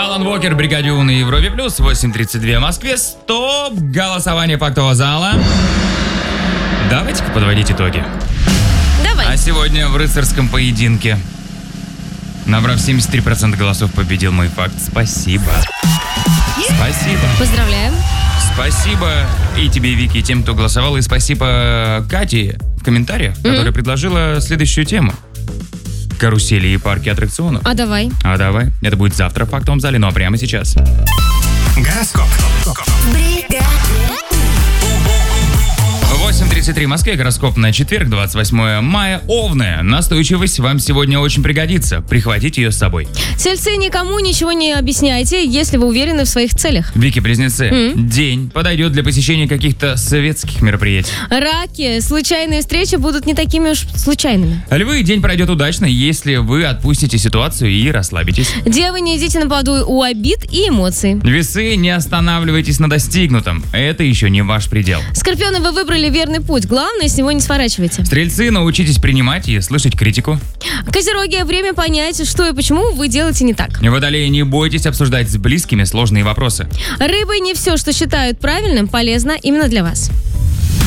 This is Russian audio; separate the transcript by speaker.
Speaker 1: Алан Уокер, Бригадюн и Европе Плюс, 8:32 в Москве. Стоп! Голосование фактового зала. Давайте-ка подводить итоги.
Speaker 2: Давай.
Speaker 1: А сегодня в рыцарском поединке, набрав 73% голосов, победил мой факт. Спасибо. Спасибо.
Speaker 2: Поздравляем.
Speaker 1: Спасибо и тебе, Вики, и тем, кто голосовал. И спасибо Кате в комментариях, которая предложила следующую тему. Карусели и парки аттракционов.
Speaker 2: А давай.
Speaker 1: Это будет завтра в фактовом зале, ну а прямо сейчас.
Speaker 3: Гороскоп.
Speaker 1: 8:33 в Москве, гороскоп на четверг, 28 мая. Овны. Настойчивость вам сегодня очень пригодится. Прихватите ее с собой.
Speaker 2: Тельцы, никому ничего не объясняйте, если вы уверены в своих целях.
Speaker 1: Вики-близнецы. День подойдет для посещения каких-то советских мероприятий.
Speaker 2: Раки, случайные встречи будут не такими уж случайными.
Speaker 1: Львы, день пройдет удачно, если вы отпустите ситуацию и расслабитесь.
Speaker 2: Девы, не идите на поводу у обид и эмоций.
Speaker 1: Весы, не останавливайтесь на достигнутом. Это еще не ваш предел.
Speaker 2: Скорпионы, вы выбрали верный путь. Главное, с него не сворачивайте.
Speaker 1: Стрельцы, научитесь принимать и слышать критику.
Speaker 2: Козероги, время понять, что и почему вы делаете не так.
Speaker 1: Водолеи, не бойтесь обсуждать с близкими сложные вопросы.
Speaker 2: Рыбы, не все, что считают правильным, полезно именно для вас.